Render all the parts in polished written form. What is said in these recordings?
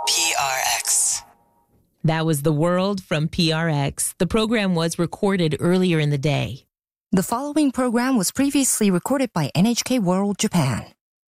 PRX. That was The World from PRX. The program was recorded earlier in the day. The following program was previously recorded by NHK World Japan.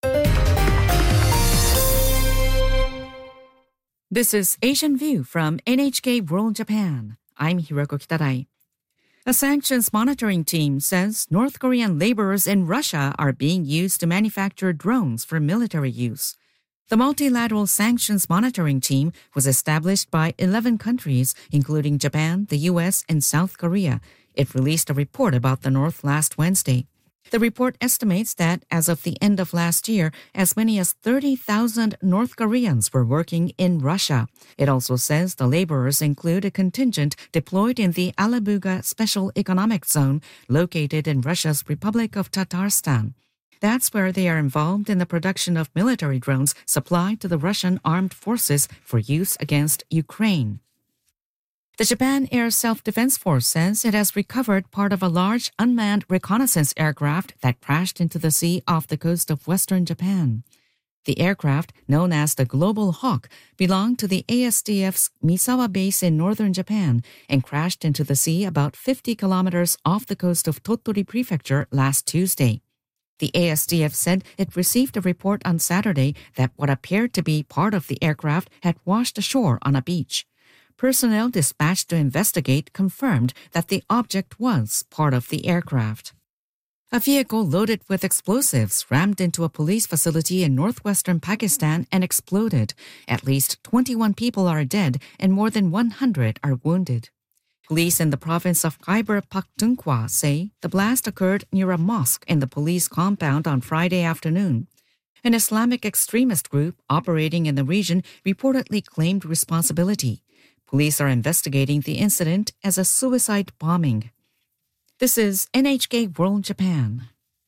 This is Asian View from NHK World Japan. I'm Hiroko Kitarai. A sanctions monitoring team says North Korean laborers in Russia are being used to manufacture drones for military use. The multilateral sanctions monitoring team was established by 11 countries, including Japan, the U.S., and South Korea. It released a report about the North last Wednesday. The report estimates that, as of the end of last year, as many as 30,000 North Koreans were working in Russia. It also says the laborers include a contingent deployed in the Alabuga Special Economic Zone, located in Russia's Republic of Tatarstan. That's where they are involved in the production of military drones supplied to the Russian armed forces for use against Ukraine. The Japan Air Self-Defense Force says it has recovered part of a large unmanned reconnaissance aircraft that crashed into the sea off the coast of western Japan. The aircraft, known as the Global Hawk, belonged to the ASDF's Misawa base in northern Japan and crashed into the sea about 50 kilometers off the coast of Tottori Prefecture last Tuesday. The ASDF said it received a report on Saturday that what appeared to be part of the aircraft had washed ashore on a beach. Personnel dispatched to investigate confirmed that the object was part of the aircraft. A vehicle loaded with explosives rammed into a police facility in northwestern Pakistan and exploded. At least 21 people are dead and more than 100 are wounded. Police in the province of Khyber Pakhtunkhwa say the blast occurred near a mosque in the police compound on Friday afternoon. An Islamic extremist group operating in the region reportedly claimed responsibility. Police are investigating the incident as a suicide bombing. This is NHK World Japan.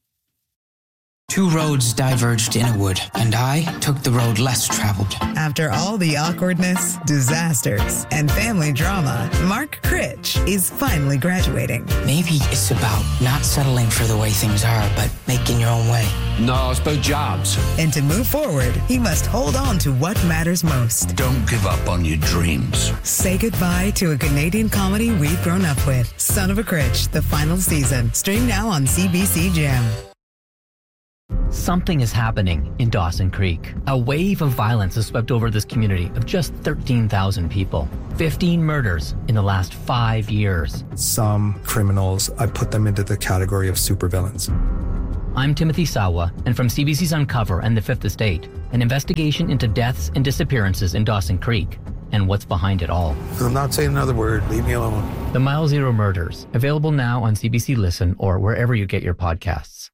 Two roads diverged in a wood, and I took the road less traveled. After all the awkwardness, disasters, and family drama, Mark Critch is finally graduating. Maybe it's about not settling for the way things are, but making your own way. No, it's about jobs. And to move forward, he must hold on to what matters most. Don't give up on your dreams. Say goodbye to a Canadian comedy we've grown up with. Son of a Critch, the final season. Stream now on CBC Gem. Something is happening in Dawson Creek. A wave of violence has swept over this community of just 13,000 people. 15 murders in the last 5 years. Some criminals, I put them into the category of supervillains. I'm Timothy Sawa, and from CBC's Uncover and The Fifth Estate, an investigation into deaths and disappearances in Dawson Creek and what's behind it all. I'm not saying another word. Leave me alone. The Mile Zero Murders, available now on CBC Listen or wherever you get your podcasts.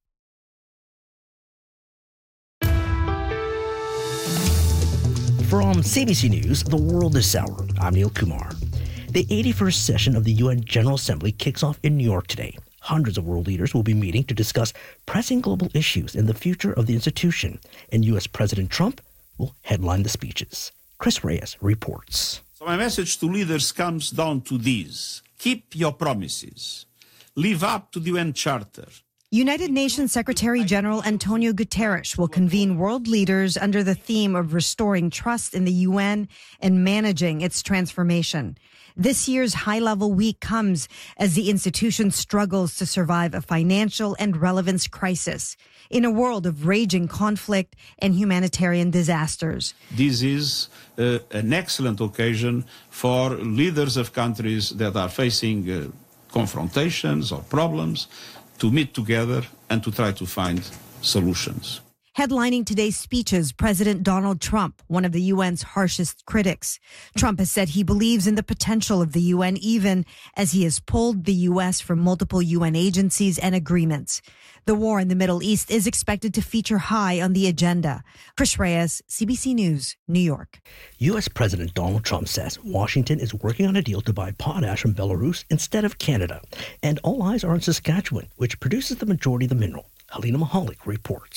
From CBC News, The World is Sour. I'm Neil Kumar. The 81st session of the UN General Assembly kicks off in New York today. Hundreds of world leaders will be meeting to discuss pressing global issues and the future of the institution. And U.S. President Trump will headline the speeches. Chris Reyes reports. So my message to leaders comes down to these. Keep your promises. Live up to the UN Charter. United Nations Secretary General Antonio Guterres will convene world leaders under the theme of restoring trust in the UN and managing its transformation. This year's high-level week comes as the institution struggles to survive a financial and relevance crisis in a world of raging conflict and humanitarian disasters. This is an excellent occasion for leaders of countries that are facing confrontations or problems to meet together and to try to find solutions. Headlining today's speeches, President Donald Trump, one of the UN's harshest critics. Trump has said he believes in the potential of the UN, even as he has pulled the U.S. from multiple UN agencies and agreements. The war in the Middle East is expected to feature high on the agenda. Chris Reyes, CBC News, New York. U.S. President Donald Trump says Washington is working on a deal to buy potash from Belarus instead of Canada. And all eyes are on Saskatchewan, which produces the majority of the mineral. Halina Mahalik reports.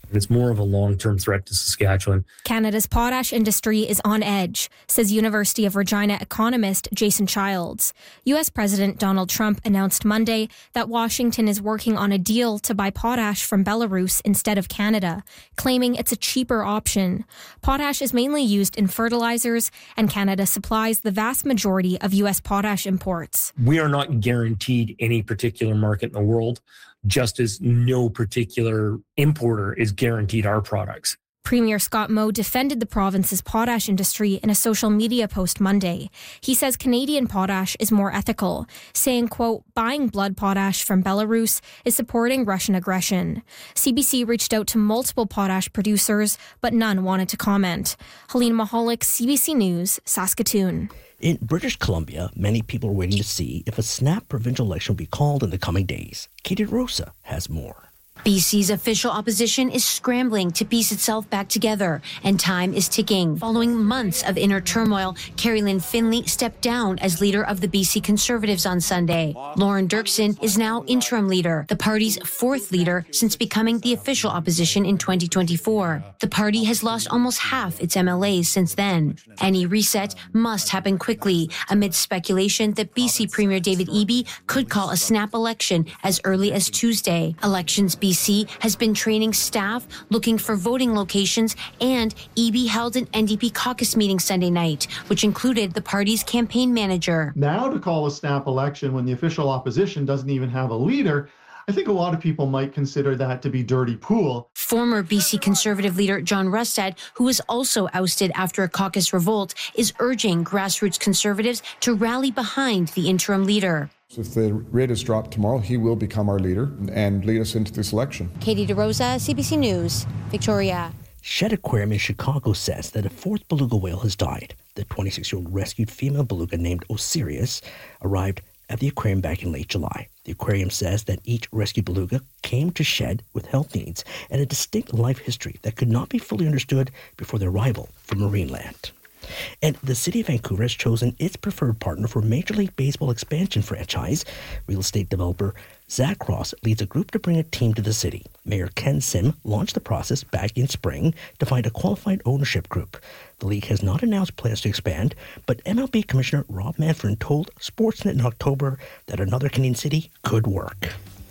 It's more of a long-term threat to Saskatchewan. Canada's potash industry is on edge, says University of Regina economist Jason Childs. U.S. President Donald Trump announced Monday that Washington is working on a deal to buy potash from Belarus instead of Canada, claiming it's a cheaper option. Potash is mainly used in fertilizers, and Canada supplies the vast majority of U.S. potash imports. We are not guaranteed any particular market in the world, just as no particular importer is guaranteed our products. Premier Scott Moe defended the province's potash industry in a social media post Monday. He says Canadian potash is more ethical, saying, quote, buying blood potash from Belarus is supporting Russian aggression. CBC reached out to multiple potash producers, but none wanted to comment. Helene Mahalik, CBC News, Saskatoon. In British Columbia, many people are waiting to see if a snap provincial election will be called in the coming days. Katie DeRosa has more. BC's official opposition is scrambling to piece itself back together, and time is ticking. Following months of inner turmoil, Carrie Lynn Finley stepped down as leader of the BC Conservatives on Sunday. Lauren Dirksen is now interim leader, the party's fourth leader since becoming the official opposition in 2024. The party has lost almost half its MLAs since then. Any reset must happen quickly, amid speculation that BC Premier David Eby could call a snap election as early as Tuesday. Elections BC has been training staff, looking for voting locations, and Eby held an NDP caucus meeting Sunday night, which included the party's campaign manager. Now to call a snap election when the official opposition doesn't even have a leader, I think a lot of people might consider that to be dirty pool. Former BC Conservative leader John Rustad, who was also ousted after a caucus revolt, is urging grassroots Conservatives to rally behind the interim leader. If the rate is dropped tomorrow, he will become our leader and lead us into this election. Katie DeRosa, CBC News, Victoria. Shedd Aquarium in Chicago says that a fourth beluga whale has died. The 26-year-old rescued female beluga named Osiris arrived at the aquarium back in late July. The aquarium says that each rescued beluga came to Shedd with health needs and a distinct life history that could not be fully understood before their arrival from Marineland. And the city of Vancouver has chosen its preferred partner for Major League Baseball expansion franchise. Real estate developer Zach Cross leads a group to bring a team to the city. Mayor Ken Sim launched the process back in spring to find a qualified ownership group. The league has not announced plans to expand, but MLB Commissioner Rob Manfred told Sportsnet in October that another Canadian city could work.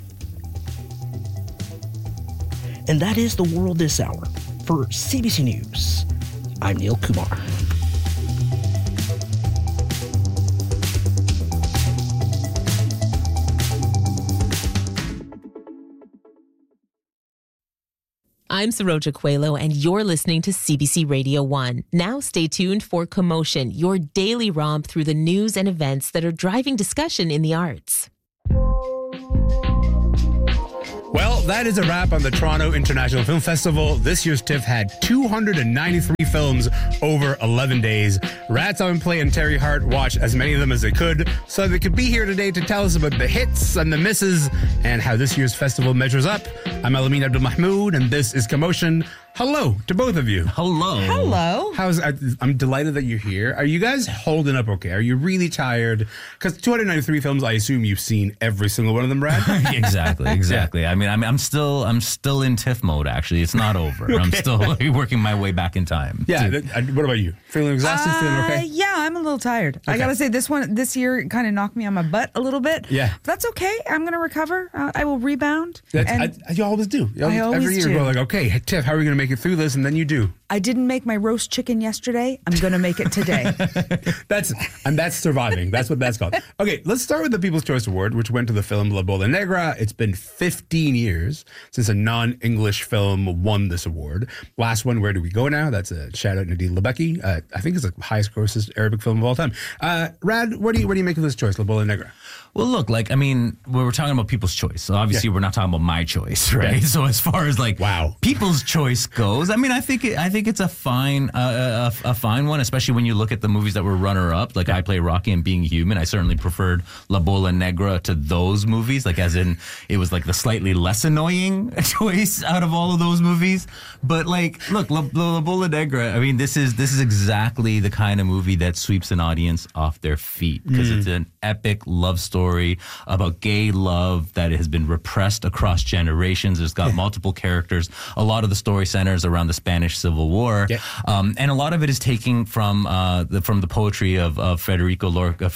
And that is the world this hour. For CBC News, I'm Neil Kumar. I'm Saroja Coelho, and you're listening to CBC Radio 1. Now stay tuned for Commotion, your daily romp through the news and events that are driving discussion in the arts. Well, that is a wrap on the Toronto International Film Festival. This year's TIFF had 293 films over 11 days. Rats on Play and Terry Hart watched as many of them as they could, so they could be here today to tell us about the hits and the misses and how this year's festival measures up. I'm Alamin Abdul Mahmoud, and this is Commotion. Hello to both of you. Hello. Hello. I'm delighted that you're here. Are you guys holding up okay? Are you really tired? Because 293 films, I assume you've seen every single one of them, Brad? Exactly. Yeah. I mean, I'm still in TIFF mode, actually. It's not over. Okay. I'm still working my way back in time. Yeah. What about you? Feeling exhausted? Feeling okay? Yeah, I'm a little tired. Okay. I got to say, this year kind of knocked me on my butt a little bit. Yeah. But that's okay. I'm going to recover. I will rebound. You always do. I always every year do. Go like, okay, TIFF, how are we going to make it through this? And then you do. I didn't make my roast chicken yesterday. I'm going to make it today. That's surviving. That's what that's called. Okay, let's start with the People's Choice Award, which went to the film La Bola Negra. It's been 15 years since a non-English film won this award. Last one, Where Do We Go Now? That's a shout out Nadir Lebeki. I think it's the highest grossest Arabic film of all time. Rad, what do you make of this choice, La Bola Negra? Well, look, we were talking about people's choice. So obviously we're not talking about my choice, right? Yeah. So as far as people's choice goes, I think think it's a fine one, especially when you look at the movies that were runner-up. Like I Play Rocky and Being Human. I certainly preferred La Bola Negra to those movies. Like as in, it was like the slightly less annoying choice out of all of those movies. But like, look, La Bola Negra. I mean, this is exactly the kind of movie that sweeps an audience off their feet because it's an epic love story about gay love that has been repressed across generations. It's got multiple characters. A lot of the story centers around the Spanish Civil War, and a lot of it is taking from the poetry of Federico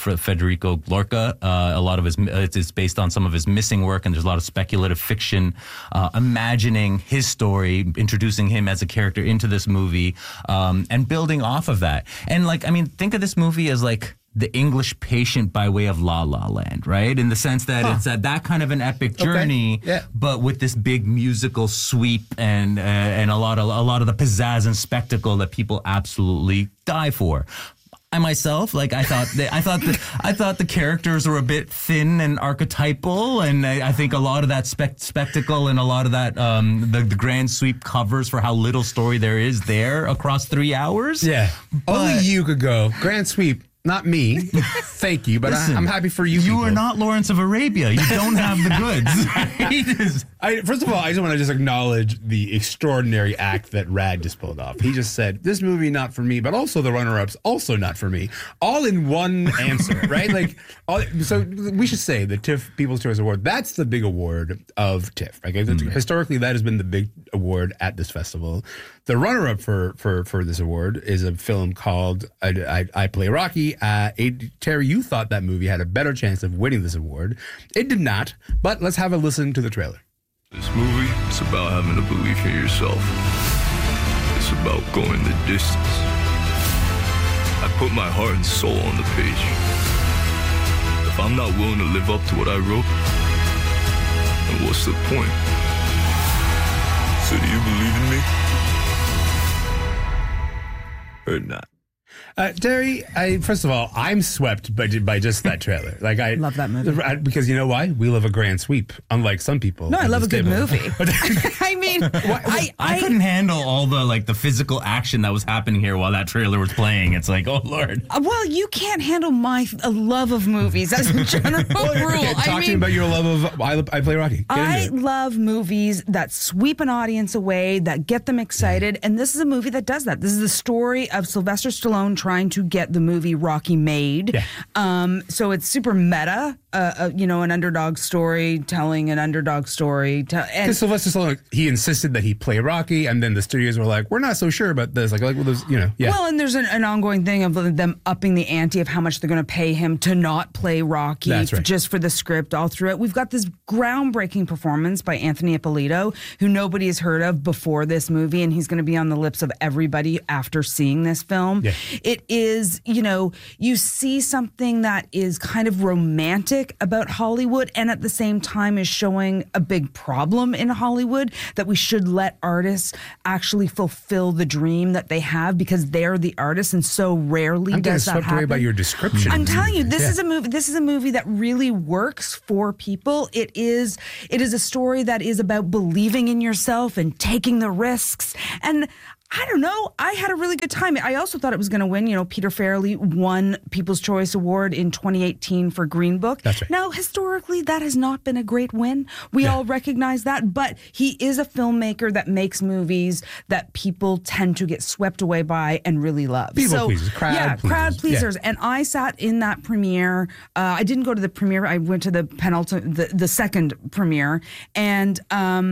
Lorca. A lot of it's based on some of his missing work, and there's a lot of speculative fiction, imagining his story, introducing him as a character into this movie, and building off of that. And like, I mean, think of this movie as like the English Patient by way of La La Land, right? In the sense that it's that kind of an epic journey, but with this big musical sweep and a lot of the pizzazz and spectacle that people absolutely die for. I myself, like, I thought the characters were a bit thin and archetypal, and I think a lot of that spectacle and a lot of that the grand sweep covers for how little story there is there across 3 hours. Yeah, only you could go grand sweep. Not me. Thank you, but Listen, I'm happy for you. You are not Lawrence of Arabia. You don't have the goods. First of all, I just want to acknowledge the extraordinary act that Rad just pulled off. He just said, this movie not for me, but also the runner-ups also not for me. All in one answer, right? Like, so we should say the TIFF People's Choice Award, that's the big award of TIFF. Right? Historically, that has been the big award at this festival. The runner-up for this award is a film called I Play Rocky. Terry, you thought that movie had a better chance of winning this award. It did not, but let's have a listen to the trailer. This movie is about having a belief in yourself. It's about going the distance. I put my heart and soul on the page. If I'm not willing to live up to what I wrote, then what's the point? So do you believe in me? Or not? Terry, first of all, I'm swept by just that trailer. Like I love that movie because you know why? We love a grand sweep, unlike some people. No, I love a good movie. I mean, I couldn't handle all the physical action that was happening here while that trailer was playing. It's like, oh Lord. Well, you can't handle my love of movies as a general rule. Talk to me about your love of I Play Rocky. I love movies that sweep an audience away, that get them excited, and this is a movie that does that. This is the story of Sylvester Stallone trying to get the movie Rocky made. So it's super meta, an underdog story telling an underdog story. Because Sylvester Stallone, he insisted that he play Rocky, and then the studios were like, we're not so sure about this. Well, and there's an ongoing thing of them upping the ante of how much they're going to pay him to not play Rocky. That's right. Just for the script all through it. We've got this groundbreaking performance by Anthony Ippolito, who nobody has heard of before this movie, and he's going to be on the lips of everybody after seeing this film. It is, you see something that is kind of romantic about Hollywood and at the same time is showing a big problem in Hollywood, that we should let artists actually fulfill the dream that they have because they're the artists, and so rarely does that happen. I'm swept away by your description. I'm telling you, this is a movie that really works for people. It is a story that is about believing in yourself and taking the risks. And I don't know. I had a really good time. I also thought it was going to win. Peter Farrelly won People's Choice Award in 2018 for Green Book. That's right. Now, historically, that has not been a great win. We all recognize that. But he is a filmmaker that makes movies that people tend to get swept away by and really love. People pleasers. Crowd pleasers. And I sat in that premiere. I didn't go to the premiere. I went to the second premiere. And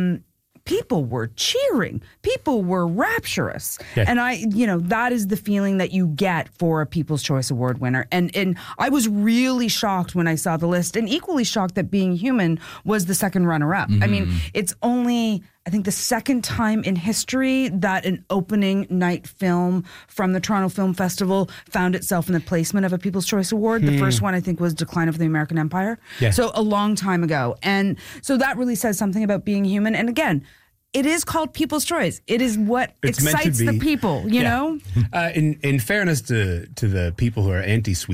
people were cheering. People were rapturous. And that is the feeling that you get for a People's Choice Award winner. And I was really shocked when I saw the list, and equally shocked that Being Human was the second runner-up. I mean, it's only, I think, the second time in history that an opening night film from the Toronto Film Festival found itself in the placement of a People's Choice Award. The first one, I think, was Decline of the American Empire. So a long time ago. And so that really says something about Being Human. And again, it is called People's Choice. It is what excites the people, you know? In fairness to the people who are anti-sweep,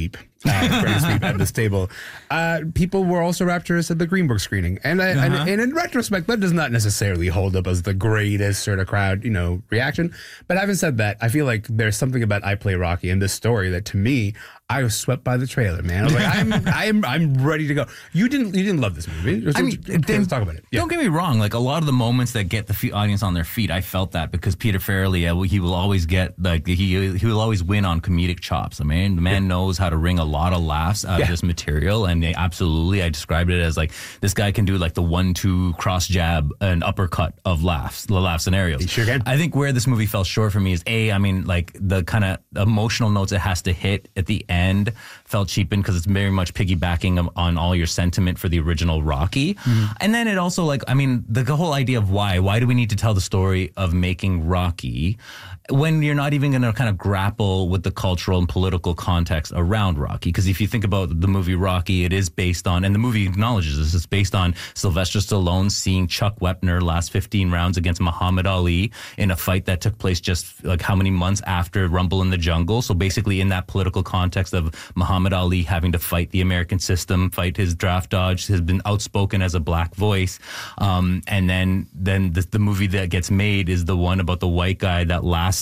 at this table. People were also rapturous at the Green Book screening, and in retrospect, that does not necessarily hold up as the greatest sort of crowd, reaction. But having said that, I feel like there's something about I Play Rocky in this story that, to me, I was swept by the trailer, man. I was like, I'm ready to go. You didn't love this movie. Let's talk about it. Yeah. Don't get me wrong. Like, a lot of the moments that get the audience on their feet, I felt that because Peter Farrelly, he will always get he will always win on comedic chops. I mean, the man knows how to wring a lot of laughs out of this material, and I described it as like this guy can do like the 1-2 cross jab and uppercut of the laugh scenarios. He sure can. I think where this movie fell short for me is like the kind of emotional notes it has to hit at the end felt cheapened because it's very much piggybacking on all your sentiment for the original Rocky. And then it also the whole idea of why do we need to tell the story of making Rocky when you're not even going to kind of grapple with the cultural and political context around Rocky? Because if you think about the movie Rocky, it is based on, and the movie acknowledges this, it's based on Sylvester Stallone seeing Chuck Wepner last 15 rounds against Muhammad Ali in a fight that took place just like how many months after Rumble in the Jungle. So basically in that political context of Muhammad Ali having to fight the American system, fight his draft dodge, has been outspoken as a black voice. And then the movie that gets made is the one about the white guy that lasted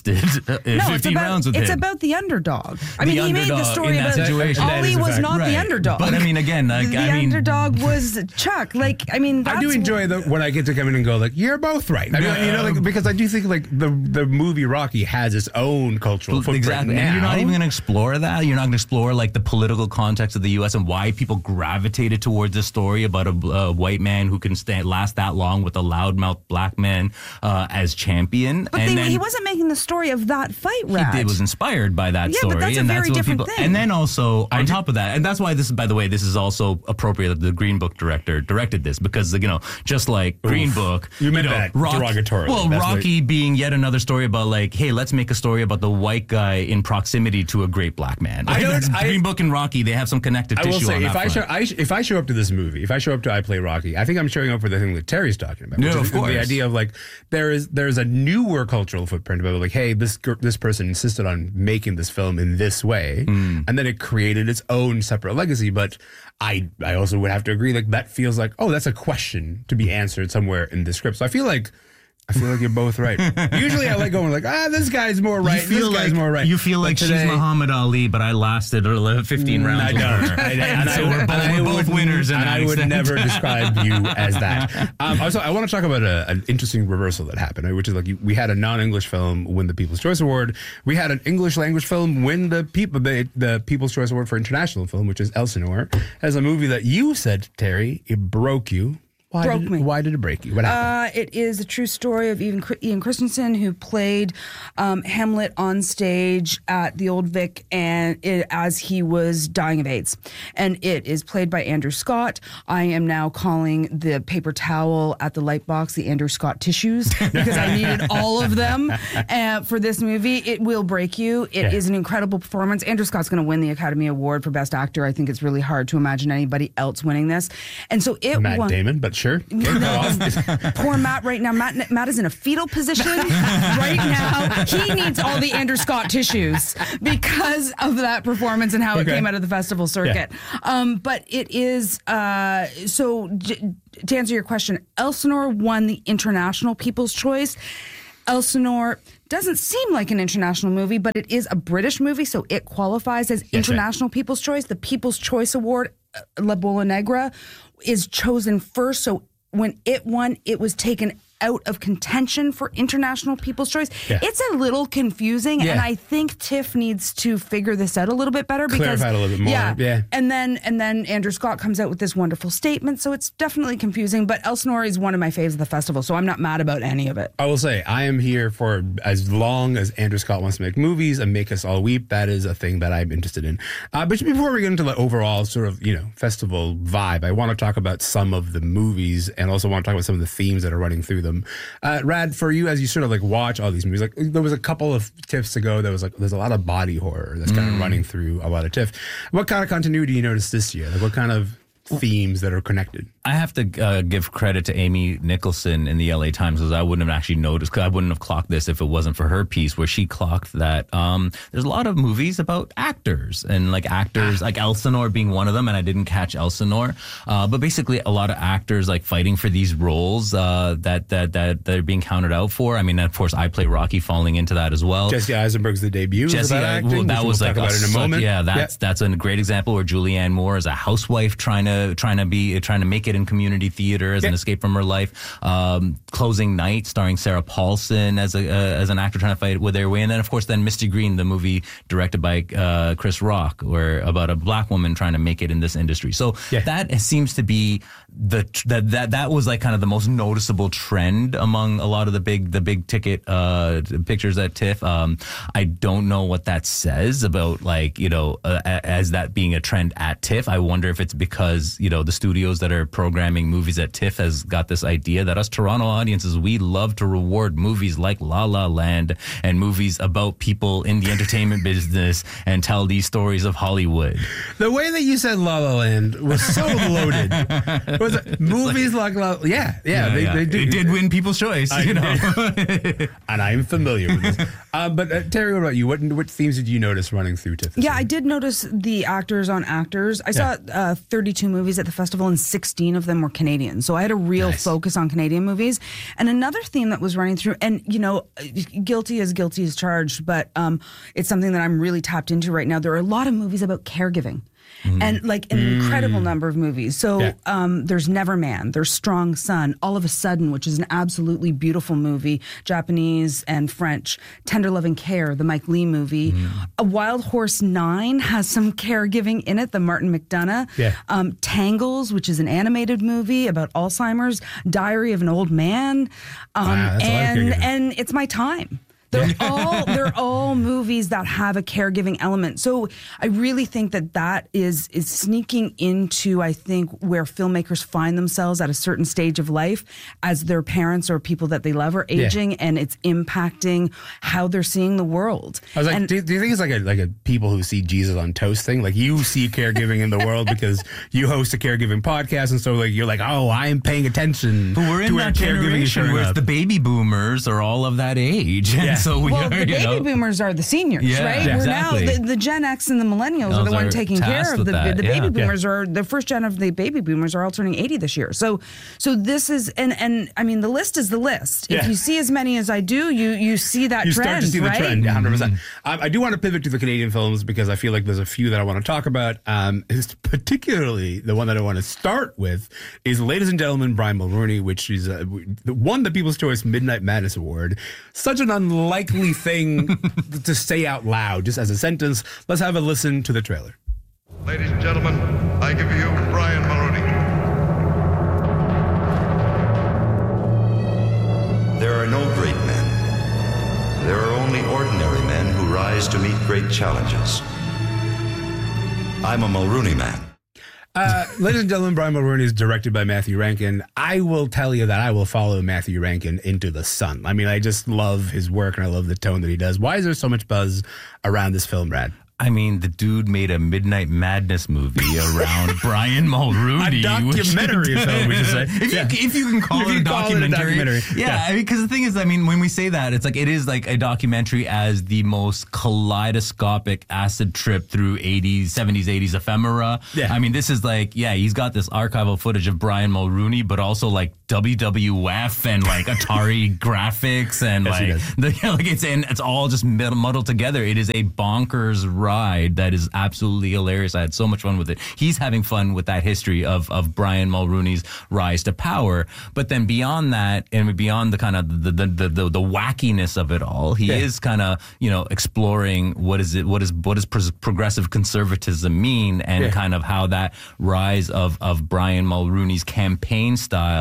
15 rounds with him. It's about the underdog. I mean, he made the story about Ali was not the underdog. But I mean, again, the underdog was Chuck. I do enjoy when I get to come in and go like, you're both right. I mean, because I do think like the movie Rocky has its own cultural footprint. Exactly. Now. And you're not even going to explore that. You're not going to explore like the political context of the U.S. and why people gravitated towards this story about a white man who can last that long with a loudmouth black man as champion. But he wasn't making the story of that fight, Rat. He was inspired by that story. But that's a very different thing. And then also, on top of that, and that's why this is also appropriate that the Green Book director directed this, because, just like Green Book. You meant that derogatorily. Well, Rocky being yet another story about like, hey, let's make a story about the white guy in proximity to a great black man. Green Book and Rocky, they have some connective tissue. I will say, if I show up to this movie, if I show up to I Play Rocky, I think I'm showing up for the thing that Terry's talking about. Yeah, of course. The idea of like, there's a newer cultural footprint about like, hey, this person insisted on making this film in this way, and then it created its own separate legacy. But I also would have to agree, like, that feels like, oh, that's a question to be answered somewhere in the script. So I feel like you're both right. Usually I like going like, this guy's more right, this guy's more right. You feel like today, she's Muhammad Ali, but I lasted 15 rounds. I don't. We're both winners. And I would never describe you as that. Also, I want to talk about an interesting reversal that happened, right? Which is like we had a non-English film win the People's Choice Award. We had an English language film win the People's Choice Award for International Film, which is Elsinore, as a movie that you said, Terry, it broke you. Why did it break you? What happened? It is a true story of Ian Christensen, who played Hamlet on stage at the Old Vic as he was dying of AIDS. And it is played by Andrew Scott. I am now calling the paper towel at the Lightbox the Andrew Scott tissues because I needed all of them for this movie. It will break you. It is an incredible performance. Andrew Scott's going to win the Academy Award for Best Actor. I think it's really hard to imagine anybody else winning this. And so it Matt Damon, but sure. Poor Matt right now. Matt is in a fetal position right now. He needs all the Andrew Scott tissues because of that performance and how it came out of the festival circuit. Yeah. But it is, to answer your question, Elsinore won the International People's Choice. Elsinore doesn't seem like an international movie, but it is a British movie, so it qualifies as International People's Choice. The People's Choice Award, La Bola Negra, is chosen first. So when it won, it was taken out of contention for International People's Choice. Yeah. It's a little confusing, and I think TIFF needs to figure this out a little bit better. Clarify it a little bit more. Yeah. And then Andrew Scott comes out with this wonderful statement, so it's definitely confusing, but Elsinore is one of my faves of the festival, so I'm not mad about any of it. I will say, I am here for as long as Andrew Scott wants to make movies and make us all weep. That is a thing that I'm interested in. But before we get into the overall sort of, festival vibe, I want to talk about some of the movies and also want to talk about some of the themes that are running through them. Rad, for you, as you sort of like watch all these movies, like there was a couple of TIFFs ago that was like, there's a lot of body horror that's kind of running through a lot of TIFF. What kind of continuity do you notice this year? Like what kind of themes that are connected? I have to give credit to Amy Nicholson in the LA Times, because I wouldn't have actually noticed, because I wouldn't have clocked this if it wasn't for her piece, where she clocked that there's a lot of movies about actors, and like actors, like Elsinore being one of them, and I didn't catch Elsinore, but basically a lot of actors like fighting for these roles that they're being counted out for. I mean, of course, I Play Rocky falling into that as well. Jesse Eisenberg's The Debut. Jesse, acting, that was we'll like talk about in a moment. Yeah, that's a great example where Julianne Moore is a housewife trying to make it in community theater as an escape from her life. Closing Night, starring Sarah Paulson as an actor trying to fight with their way, and then of course Misty Green, the movie directed by Chris Rock, where about a black woman trying to make it in this industry. So that seems to be that was like kind of the most noticeable trend among a lot of the big ticket pictures at TIFF. I don't know what that says about as that being a trend at TIFF. I wonder if it's because the studios that are programming movies at TIFF has got this idea that us Toronto audiences, we love to reward movies like La La Land and movies about people in the entertainment business and tell these stories of Hollywood. The way that you said La La Land was so loaded. Was it movies like La La? Yeah, they do. It did win People's Choice, and I'm familiar with this. But Terry, what about you? What themes did you notice running through TIFF? Yeah, I did notice the actors on actors. I saw 32 movies at the festival, and 16 of them were Canadian. So I had a real focus on Canadian movies. And another theme that was running through, and guilty as charged, but it's something that I'm really tapped into right now. There are a lot of movies about caregiving. And like an incredible number of movies. So there's Neverman, there's Strong Son, All of a Sudden, which is an absolutely beautiful movie, Japanese and French. Tender Loving Care, the Mike Leigh movie. A Wild Horse 9 has some caregiving in it, the Martin McDonagh. Tangles, which is an animated movie about Alzheimer's. Diary of an Old Man. And It's My Time. They're all movies that have a caregiving element. So I really think that is sneaking into, I think, where filmmakers find themselves at a certain stage of life as their parents or people that they love are aging, and it's impacting how they're seeing the world. I was like, do you think it's like a people who see Jesus on toast thing? Like you see caregiving in the world because you host a caregiving podcast, and so you're like, oh, I am paying attention. But we're in that generation where the baby boomers are all of that age. So the baby boomers are the seniors, right? Exactly. We're now the Gen X and the millennials are the one taking care of the baby boomers. Or the first gen of the baby boomers are all turning 80 this year. So this is and I mean the list is the list. If you see as many as I do, you see that trend. You start to see the trend, 100%. I do want to pivot to the Canadian films because I feel like there's a few that I want to talk about. Particularly the one that I want to start with is, ladies and gentlemen, Brian Mulroney, which is won the People's Choice Midnight Madness Award. Such an unlikely thing to say out loud, just as a sentence. Let's have a listen to the trailer. Ladies and gentlemen, I give you Brian Mulroney. There are no great men. There are only ordinary men who rise to meet great challenges. I'm a Mulroney man. Ladies and gentlemen, Brian Mulroney is directed by Matthew Rankin. I will tell you that I will follow Matthew Rankin into the sun. I mean, I just love his work and I love the tone that he does. Why is there so much buzz around this film, Brad? I mean, the dude made a Midnight Madness movie around Brian Mulroney. A documentary film, we should say. If you can call it a documentary. Yeah, I mean, because the thing is, I mean, when we say that, it's like, it is like a documentary as the most kaleidoscopic acid trip through 80s, 70s, 80s ephemera. I mean, this is like, he's got this archival footage of Brian Mulroney, but also like WWF and like Atari graphics and it's all just muddled together. It is a bonkers ride that is absolutely hilarious. I had so much fun with it. He's having fun with that history of Brian Mulroney's rise to power. But then beyond that, and beyond the kind of the wackiness of it all, he is kind of, exploring what does progressive conservatism mean, and kind of how that rise of Brian Mulroney's campaign style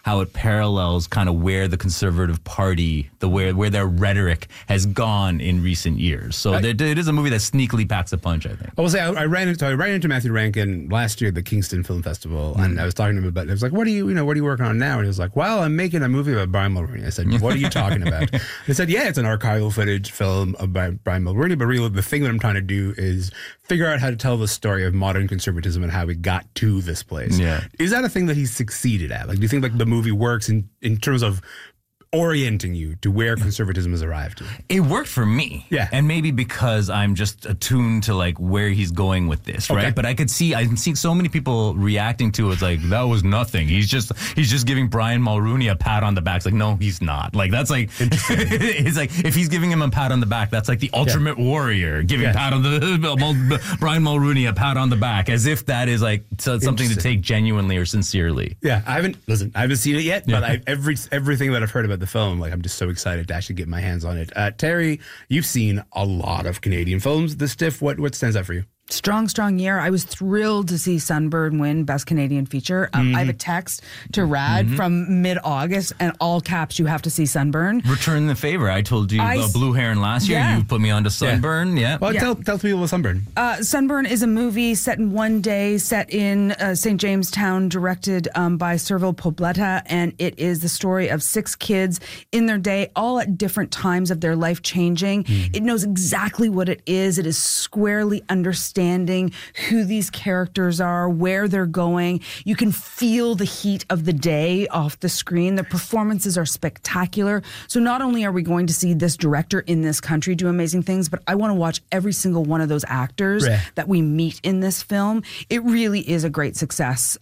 how it parallels kind of where the Conservative Party, where their rhetoric has gone in recent years. So it is a movie that sneakily packs a punch, I think. I will say I ran into Matthew Rankin last year at the Kingston Film Festival, and I was talking to him about it. I was like, what are you working on now? And he was like, well, I'm making a movie about Brian Mulroney. I said, what are you talking about? He said, yeah, it's an archival footage film about Brian Mulroney, but really the thing that I'm trying to do is figure out how to tell the story of modern conservatism and how we got to this place. Yeah. Is that a thing that he's succeeded at? Like, do you think like the movie works in terms of orienting you to where conservatism has arrived to? It worked for me. Yeah. And maybe because I'm just attuned to like where he's going with this, right? But I'm seeing so many people reacting to it like, that was nothing. He's just giving Brian Mulroney a pat on the back. It's like, no, he's not. Like, that's like, it's like, if he's giving him a pat on the back, that's like the ultimate warrior giving Brian Mulroney a pat on the back, as if that is like something to take genuinely or sincerely. Yeah. I haven't seen it yet, but everything that I've heard about the film, like, I'm just so excited to actually get my hands on it. Terry, you've seen a lot of Canadian films this TIFF. What stands out for you? Strong year. I was thrilled to see Sunburn win Best Canadian Feature. I have a text to Rad from mid-August, and all caps, you have to see Sunburn. Return the favor. I told you about Blue Heron last year. You put me on to Sunburn. Yeah. Well, tell people about Sunburn. Sunburn is a movie set in one day, set in St. Jamestown, directed by Serval Pobleta, and it is the story of 6 kids in their day, all at different times of their life changing. It knows exactly what it is. It is squarely understanding who these characters are, where they're going. You can feel the heat of the day off the screen. The performances are spectacular. So not only are we going to see this director in this country do amazing things, but I want to watch every single one of those actors that we meet in this film. It really is a great success,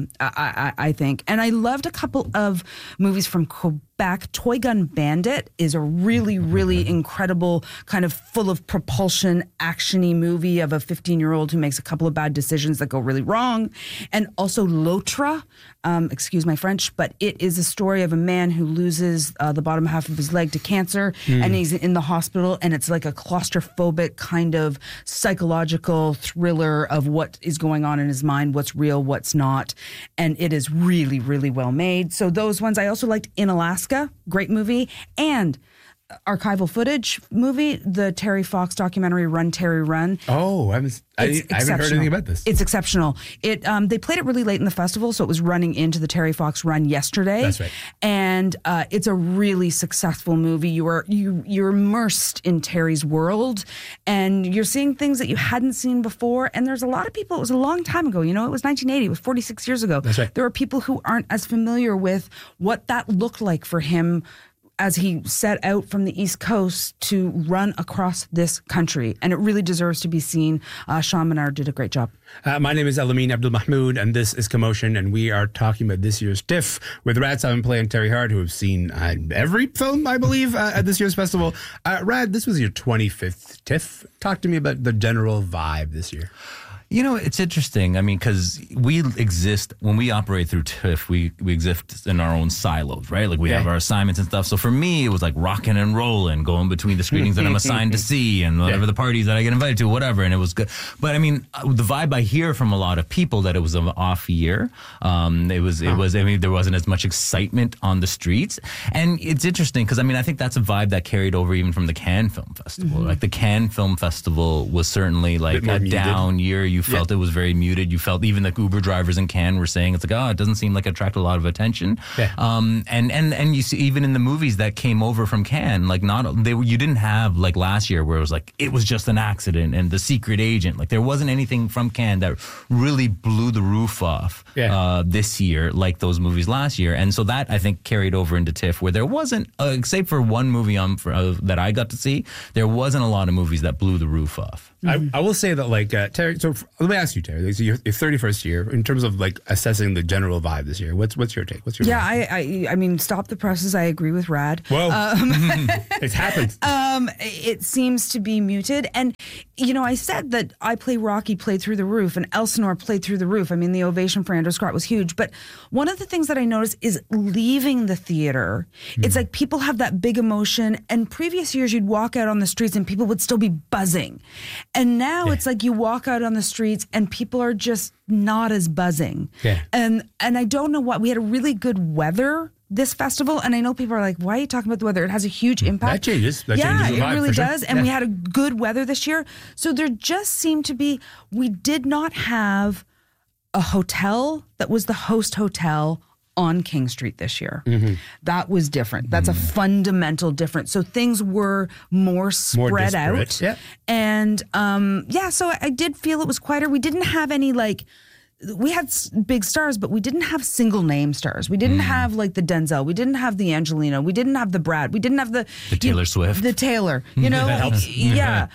I think. And I loved a couple of movies from Quebec. Toy Gun Bandit is a really, really incredible kind of full of propulsion, action-y movie of a 15-year-old who makes a couple of bad decisions that go really wrong. And also L'Autre, excuse my French, but it is a story of a man who loses the bottom half of his leg to cancer, and he's in the hospital, and it's like a claustrophobic kind of psychological thriller of what is going on in his mind, what's real, what's not. And it is really, really well made. So those ones. I also liked In Alaska. Great movie. And archival footage movie, the Terry Fox documentary Run, Terry, Run. Oh, I haven't heard anything about this. It's exceptional. They played it really late in the festival, so it was running into the Terry Fox run yesterday. That's right. And it's a really successful movie. You're immersed in Terry's world, and you're seeing things that you hadn't seen before. And there's a lot of people, it was a long time ago, it was 1980, it was 46 years ago. That's right. There are people who aren't as familiar with what that looked like for him as he set out from the East Coast to run across this country. And it really deserves to be seen. Sean Menard did a great job. My name is Elamin Abdul-Mahmoud, and this is Commotion, and we are talking about this year's TIFF with Rad Savenplay and Terry Hart, who have seen every film, I believe, at this year's festival. Rad, this was your 25th TIFF. Talk to me about the general vibe this year. It's interesting. I mean, because we exist, when we operate through TIFF, we exist in our own silos, right? Like we have our assignments and stuff. So for me, it was like rocking and rolling, going between the screenings that I'm assigned to see and whatever the parties that I get invited to, whatever. And it was good. But I mean, the vibe I hear from a lot of people that it was an off year. I mean, there wasn't as much excitement on the streets. And it's interesting because, I mean, I think that's a vibe that carried over even from the Cannes Film Festival. Like the Cannes Film Festival was certainly like a down year. You felt it was very muted. You felt even the Uber drivers in Cannes were saying it's like, it doesn't seem like it attracted a lot of attention. And you see even in the movies that came over from Cannes, like you didn't have like last year where it was like it was just an accident and The Secret Agent. Like there wasn't anything from Cannes that really blew the roof off this year like those movies last year. And so that I think carried over into TIFF, where there wasn't, except for one movie that I got to see, there wasn't a lot of movies that blew the roof off. I will say that, like, Terry, so let me ask you, Terry, so your 31st year, in terms of, like, assessing the general vibe this year, what's your take? What's your vibe? I mean, stop the presses. I agree with Rad. Whoa. It's happened. It seems to be muted. And, I said that I Play Rocky played through the roof and Elsinore played through the roof. I mean, the ovation for Andrew Scott was huge. But one of the things that I noticed is leaving the theater, it's like people have that big emotion. And previous years, you'd walk out on the streets and people would still be buzzing. And now it's like you walk out on the streets and people are just not as buzzing. Yeah. And I don't know what, we had a really good weather this festival, and I know people are like, why are you talking about the weather? It has a huge impact. That changes the it vibe, really for sure. does. And we had a good weather this year. So there just seemed to be, we did not have a hotel that was the host hotel on King Street this year. That was different. That's a fundamental difference. So things were more spread out. Yeah. And so I did feel it was quieter. We didn't have any we had big stars, but we didn't have single name stars. We didn't have like the Denzel. We didn't have the Angelina. We didn't have the Brad. We didn't have the Taylor Swift. The Taylor. You know, that helps. Yeah.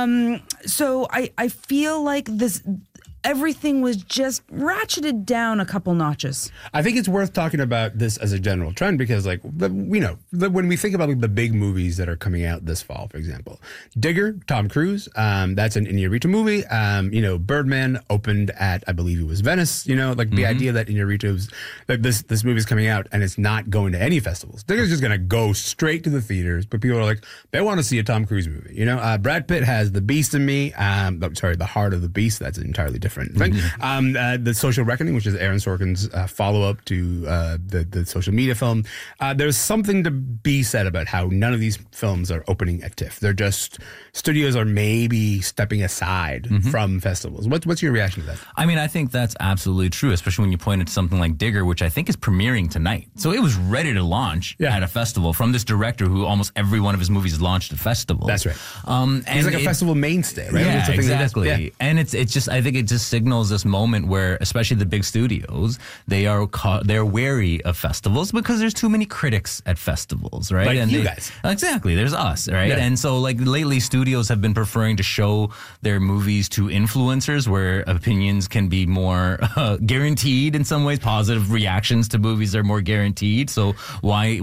So I feel like everything was just ratcheted down a couple notches. I think it's worth talking about this as a general trend because, like, we know when we think about like, the big movies that are coming out this fall, for example, Digger, Tom Cruise, that's an Inarritu movie. Birdman opened at, I believe it was Venice. You know, like the idea that Inarritu's like this movie's coming out and it's not going to any festivals. Digger's just going to go straight to the theaters, but people are like, they want to see a Tom Cruise movie. You know, Brad Pitt has The Beast in Me. The Heart of the Beast. That's an entirely different thing. The Social Reckoning, which is Aaron Sorkin's follow-up to the social media film. There's something to be said about how none of these films are opening at TIFF. They're just, studios are maybe stepping aside from festivals. What's your reaction to that? I mean, I think that's absolutely true, especially when you pointed to something like Digger, which I think is premiering tonight. So it was ready to launch at a festival from this director who almost every one of his movies launched at festivals. That's right. He's like a festival mainstay, right? Yeah, exactly. And it's just, I think it just signals this moment where, especially the big studios, they're wary of festivals because there's too many critics at festivals, right? Like and you guys. Exactly. There's us, right? Yeah. And so, like, lately, studios have been preferring to show their movies to influencers, where opinions can be more guaranteed in some ways. Positive reactions to movies are more guaranteed. So why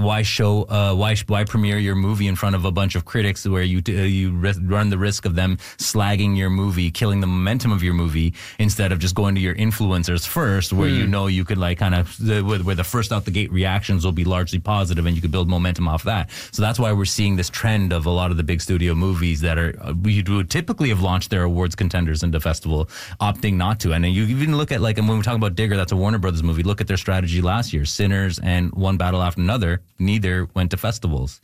premiere your movie in front of a bunch of critics where you run the risk of them slagging your movie, killing the momentum of your movie, instead of just going to your influencers first, where you could like kind of where the first out the gate reactions will be largely positive and you could build momentum off that. So that's why we're seeing this trend of a lot of the big studio movies that we would typically have launched their awards contenders into festival opting not to. And you even look at, like, and when we talk about Digger, that's a Warner Brothers movie. Look at their strategy last year. Sinners and One Battle After Another, neither went to festivals.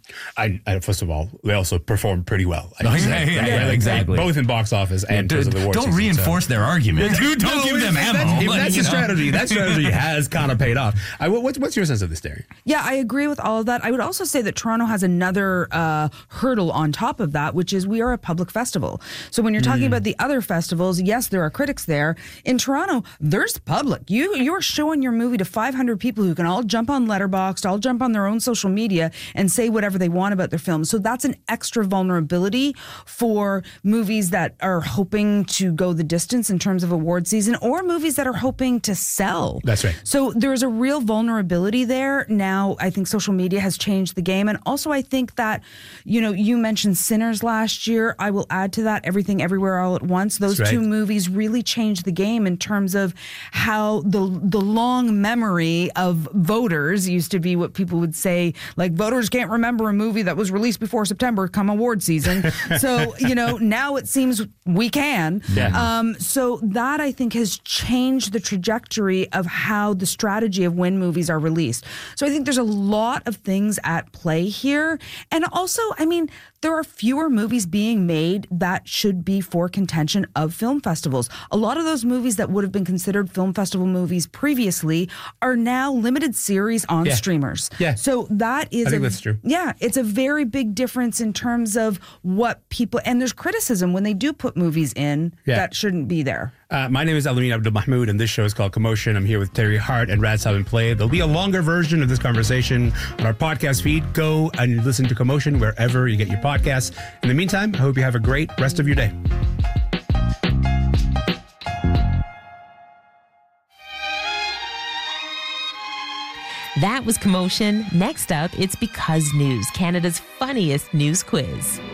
I first of all, they also performed pretty well. Exactly. Both in box office and because of the award Don't season, reinforce their argument. Don't give them ammo. If that's the strategy, that strategy has kind of paid off. What's your sense of this, Terry? Yeah, I agree with all of that. I would also say that Toronto has another hurdle on top of that, which is we are a public festival. So when you're talking about the other festivals, yes, there are critics there. In Toronto, there's public. You're showing your movie to 500 people who can all jump on Letterboxd, all jump on their own social media and say whatever they want about their film. So that's an extra vulnerability for movies that are hoping to go the distance in terms of award season, or movies that are hoping to sell. That's right. So there's a real vulnerability there. Now, I think social media has changed the game. And also, I think that, you mentioned Sinners last year. I will add to that Everything Everywhere All at Once. Those two movies really changed the game in terms of how the long memory of voters used to be what people would say, like, voters can't remember a movie that was released before September come award season. So, now it seems we can. Yeah. So that, I think, has changed the trajectory of how the strategy of when movies are released. So I think there's a lot of things at play here. And also, I mean, there are fewer movies being made that should be for contention of film festivals. A lot of those movies that would have been considered film festival movies previously are now limited series on streamers. Yeah. So that is, I think that's true. Yeah, it's a very big difference in terms of what people, and there's criticism when they do put movies in that shouldn't be there. My name is Alamin Abdul Mahmoud, and this show is called Commotion. I'm here with Terry Hart and Rad Salvin Play. There'll be a longer version of this conversation on our podcast feed. Go and listen to Commotion wherever you get your podcasts. In the meantime, I hope you have a great rest of your day. That was Commotion. Next up, it's Because News, Canada's funniest news quiz.